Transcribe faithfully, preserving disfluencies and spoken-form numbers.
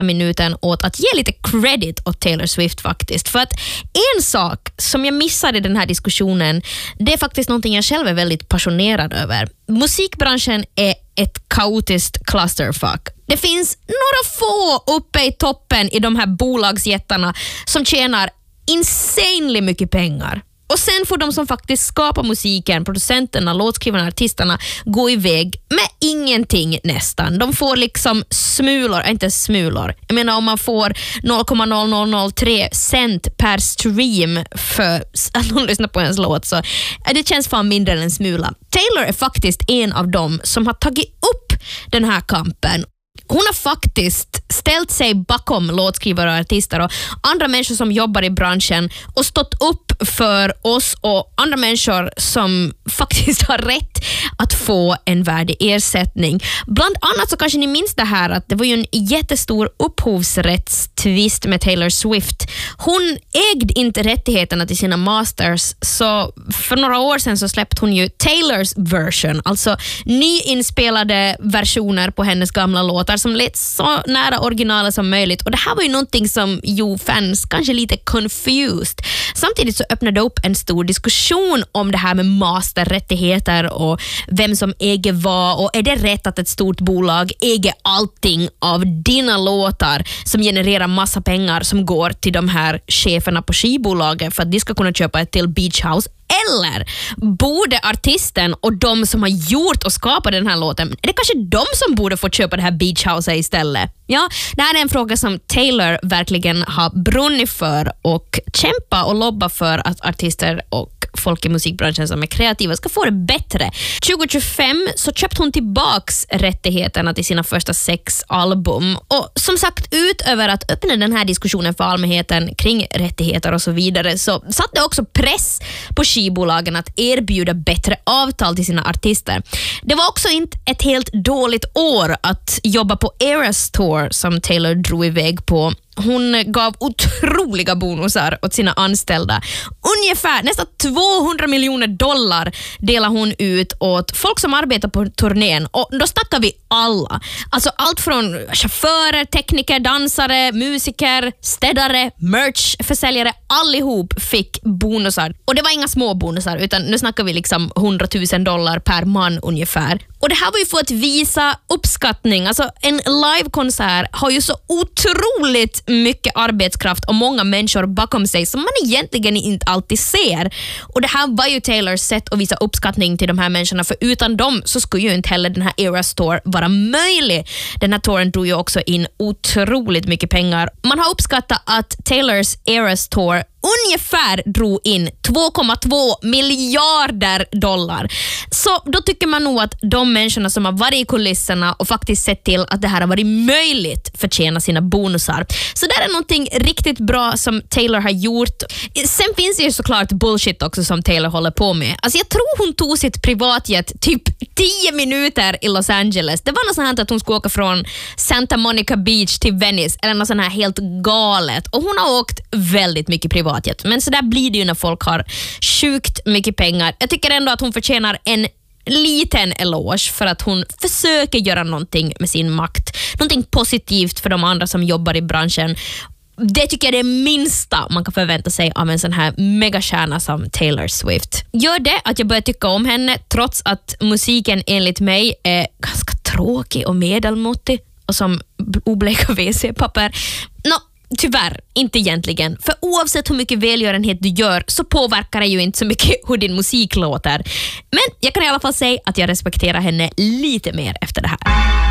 minuten åt att ge lite credit åt Taylor Swift faktiskt. För att en sak som jag missade i den här diskussionen, det är faktiskt någonting jag själv är väldigt passionerad över. Musikbranschen är ett kaotiskt clusterfuck. Det finns några få uppe i toppen i de här bolagsjättarna som tjänar insanely mycket pengar. Och sen får de som faktiskt skapar musiken, producenterna, låtskrivarna, artisterna gå iväg med ingenting nästan. De får liksom smulor, inte smulor. Jag menar om man får noll komma noll noll noll tre cent per stream för att någon lyssnar på ens låt, så det känns fan mindre än en smula. Taylor är faktiskt en av dem som har tagit upp den här kampen. Hon har faktiskt ställt sig bakom låtskrivare och artister och andra människor som jobbar i branschen och stått upp för oss och andra människor som faktiskt har rätt att få en värdig ersättning. Bland annat så kanske ni minns det här att det var ju en jättestor upphovsrättstvist med Taylor Swift. Hon ägde inte rättigheterna till sina masters, så för några år sedan så släppte hon ju Taylors version, alltså nyinspelade versioner på hennes gamla låtar som lät så nära originalet som möjligt, och det här var ju någonting som jo fans kanske lite confused. Samtidigt så öppnade det upp en stor diskussion om det här med masterrättigheter och vem som äger vad, och är det rätt att ett stort bolag äger allting av dina låtar som genererar massa pengar som går till de här cheferna på skivbolaget för att de ska kunna köpa ett till Beach House? Eller borde artisten och de som har gjort och skapat den här låten, är det kanske de som borde få köpa det här Beach House istället? Ja, det här är en fråga som Taylor verkligen har brunnit för och kämpa och lobba för att artister och folk i musikbranschen som är kreativa ska få det bättre. tjugo tjugofem så köpte hon tillbaks rättigheterna till sina första sex album, och som sagt, utöver att öppna den här diskussionen för allmänheten kring rättigheter och så vidare, så satte också press på skivbolagen att erbjuda bättre avtal till sina artister. Det var också inte ett helt dåligt år att jobba på Eras Tour som Taylor drog iväg på. Hon gav otroliga bonusar åt sina anställda. Ungefär nästan tvåhundra miljoner dollar delar hon ut åt folk som arbetar på turnén. Och då snackar vi alla. Alltså allt från chaufförer, tekniker, dansare, musiker, städare, merchförsäljare. Allihop fick bonusar. Och det var inga små bonusar, utan nu snackar vi liksom hundratusen dollar per man ungefär. Och det här var ju för att visa uppskattning. Alltså en livekonsert har ju så otroligt mycket arbetskraft och många människor bakom sig som man egentligen inte alltid ser. Och det här var ju Taylors sätt att visa uppskattning till de här människorna, för utan dem så skulle ju inte heller den här Eras Tour vara möjlig. Den här touren drog ju också in otroligt mycket pengar. Man har uppskattat att Taylors Eras Tour ungefär drog in två komma två miljarder dollar. Så då tycker man nog att de människorna som har varit i kulisserna och faktiskt sett till att det här har varit möjligt förtjänar sina bonusar. Så det är någonting riktigt bra som Taylor har gjort. Sen finns det ju såklart bullshit också som Taylor håller på med. Alltså jag tror hon tog sitt privatjet typ tio minuter i Los Angeles. Det var något sånt här att hon skulle åka från Santa Monica Beach till Venice eller något sånt här helt galet. Och hon har åkt väldigt mycket privat. Men så där blir det ju när folk har sjukt mycket pengar. Jag tycker ändå att hon förtjänar en liten eloge för att hon försöker göra någonting med sin makt. Någonting positivt för de andra som jobbar i branschen. Det tycker jag är det minsta man kan förvänta sig av en sån här megastjärna som Taylor Swift. Gör det att jag börjar tycka om henne trots att musiken enligt mig är ganska tråkig och medelmåttig och som obleka W C-papper. Nå, tyvärr, inte egentligen. För oavsett hur mycket välgörenhet du gör så påverkar det ju inte så mycket hur din musik låter. Men jag kan i alla fall säga att jag respekterar henne lite mer efter det här.